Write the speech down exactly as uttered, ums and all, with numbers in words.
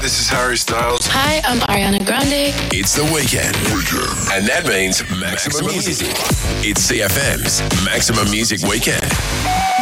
this is Harry Styles. Hi, I'm Ariana Grande. It's the weekend. weekend. And that means Maximum, Maximum Music. It's C F M's Maximum Music Weekend.